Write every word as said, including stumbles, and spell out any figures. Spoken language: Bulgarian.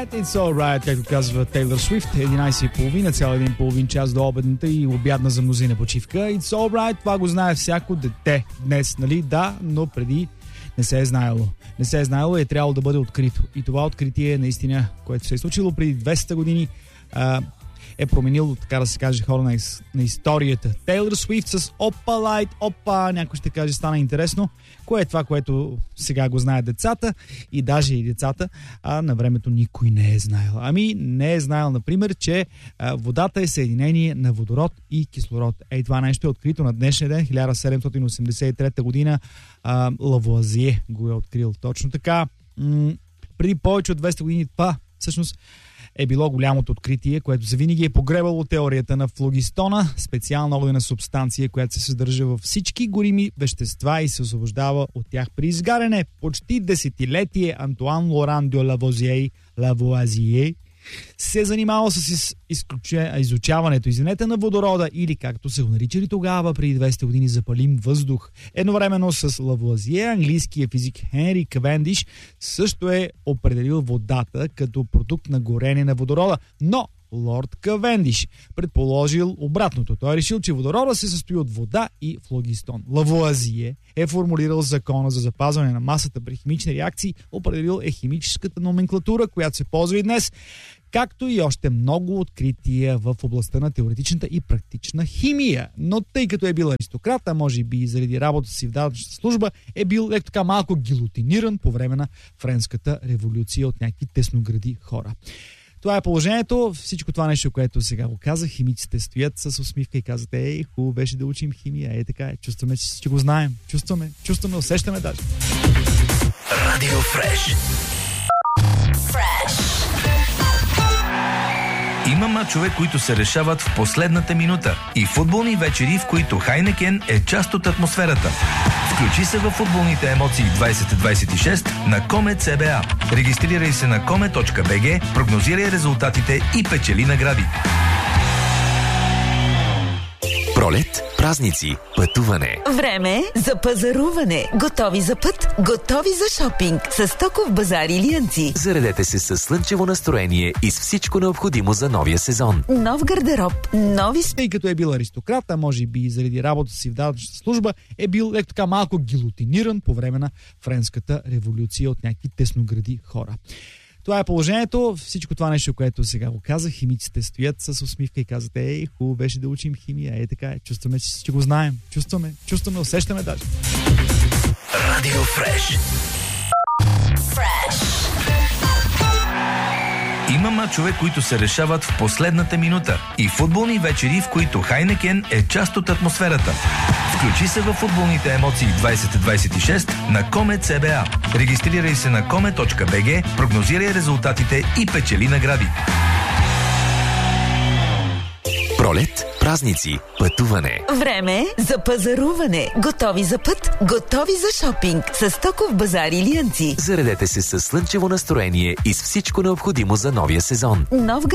alright, it's alright, както казва Тейлър Свифт. единайсет и половина, цял един половин час до обедната и обядна за мнозина почивка. It's alright, това го знае всяко дете днес, нали? Да, но преди не се е знаело. Не се е знаело и е трябвало да бъде открито. И това откритие наистина, което се е случило преди двеста години, а, е променил, така да се каже, хора на, на историята. Тейлър Свифт с Опа Лайт, опа, някой ще каже, стана интересно. Кое е това, което сега го знаят децата и даже и децата, а на времето никой не е знаел. Ами не е знаел, например, че а, водата е съединение на водород и кислород. Ей, това нещо е открито на днешния ден, хиляда седемстотин осемдесет и трета година. А, Лавуазие го е открил. Точно така. М- преди повече от двеста години това всъщност е било голямото откритие, което завинаги е погребало теорията на флогистона, специална огнена субстанция, която се съдържа във всички горими вещества и се освобождава от тях при изгаряне. Почти десетилетие Антуан Лоран де Лавуазие, Лавуазие се занимава с из, изключе, изучаването извинете, на водорода или, както се го наричали тогава, преди двеста години, запалим въздух. Едновременно с Лавуазие, английският физик Хенри Кавендиш също е определил водата като продукт на горене на водорода, но Лорд Кавендиш предположил обратното. Той е решил, че водорода се състои от вода и флогистон. Лавуазие е формулирал закона за запазване на масата при химични реакции, определил е химическата номенклатура, която се ползва и днес, както и още много открития в областта на теоретичната и практична химия. Но тъй като е бил аристократ, а може би и заради работата си в данъчната служба, е бил леко така малко гилотиниран по време на Френската революция от някакви тесногради хора. Това е положението. Всичко това нещо, което сега го казах, химиците стоят с усмивка и казват: ей, хубаво беше да учим химия. Ей, така е. Чувстваме, че го знаем. Чувстваме, чувстваме, усещаме даже. Радио Фреш. Фреш. Има мачове, които се решават в последната минута и футболни вечери, в които Хайнекен е част от атмосферата. Включи се във футболните емоции двайсет двайсет и шест на Комет С Б А. Регистрирай се на коме точка би джи, прогнозирай резултатите и печели награди. Пролет, празници, пътуване. Време за пазаруване. Готови за път, готови за шопинг. С Стоков базар Илиянци. Заредете се със слънчево настроение и с всичко необходимо за новия сезон. Нов гардероб, нови... Тъй като е бил аристократ, а може би и заради работата си в данъчната служба, е бил леко така малко гилотиниран по време на Френската революция от някакви тесногради хора. Това е положението. Всичко това нещо, което сега го казах, химиците стоят с усмивка и казват: ей, хубаво беше да учим химия. Ей, така е. Чувстваме, че го знаем. Чувстваме, чувстваме, усещаме даже. Радио Фреш. Фреш. Има мачове, които се решават в последната минута и футболни вечери, в които Хайнекен е част от атмосферата. Включи се във футболните емоции двайсет двайсет и шест на Комет С Б А. Регистрирай се на коме точка би джи, прогнозирай резултатите и печели награди. Пролет, празници, пътуване. Време за пазаруване. Готови за път, готови за шопинг. С Стоков базар Илиянци. Заредете се със слънчево настроение и с всичко необходимо за новия сезон. Нов